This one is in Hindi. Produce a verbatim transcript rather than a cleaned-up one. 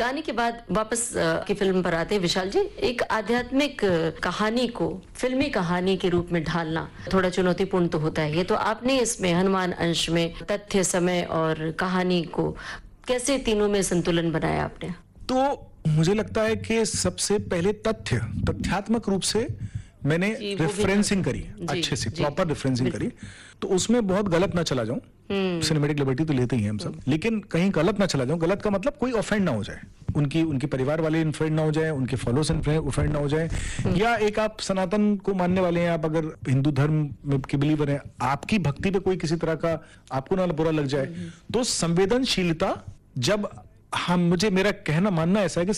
गाने के बाद वापस अ, की फिल्म पर आते हैं विशाल जी। एक आध्यात्मिक अ, कहानी को फिल्मी कहानी के रूप में ढालना थोड़ा चुनौतीपूर्ण तो होता है। ये तो आपने इसमें हनुमान अंश में तथ्य, समय और कहानी को कैसे तीनों में संतुलन बनाया आपने? तो मुझे लगता है कि सबसे पहले तथ्य तथ्यात्मक रूप से मैंने जी, वो भी रेफरेंसिंग था। करी, जी, अच्छे से जी, प्रॉपर रेफरेंसिंग करी, तो उसमें बहुत गलत ना चला जाऊं। सिनेमैटिक लिबर्टी तो लेते ही हैं हम सब, लेकिन कहीं गलत ना चला जाऊं। गलत का मतलब कोई ऑफेंड ना हो जाए, उनकी उनके परिवार वाले ऑफेंड ना हो जाए, उनके फॉलोअर्स ऑफेंड ना हो जाए, या एक आप सनातन को मानने वाले हैं, आप अगर हिंदू धर्म में के बिलीवर हैं, आपकी भक्ति पे कोई किसी तरह का आपको ना बुरा लग जाए। तो संवेदनशीलता, जब हम मुझे मेरा कहना मानना ऐसा है कि